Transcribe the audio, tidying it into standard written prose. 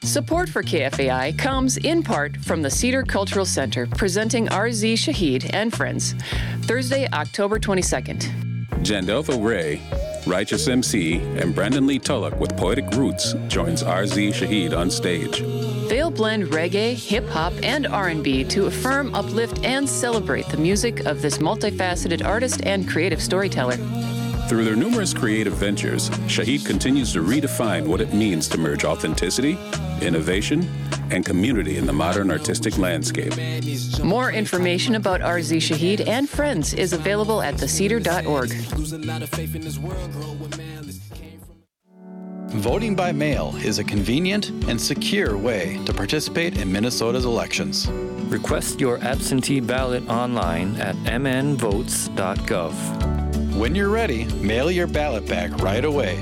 Support for KFAI comes in part from the Cedar Cultural Center, presenting RZ Shaheed and Friends, Thursday, October 22nd. Jandelva Ray, Righteous MC, and Brandon Lee Tulloch with Poetic Roots joins RZ Shaheed on stage. They'll blend reggae, hip-hop, and R&B to affirm, uplift, and celebrate the music of this multifaceted artist and creative storyteller. Through their numerous creative ventures, Shaheed continues to redefine what it means to merge authenticity, innovation, and community in the modern artistic landscape. More information about RZ Shaheed and Friends is available at thecedar.org. Voting by mail is a convenient and secure way to participate in Minnesota's elections. Request your absentee ballot online at mnvotes.gov. When you're ready, mail your ballot back right away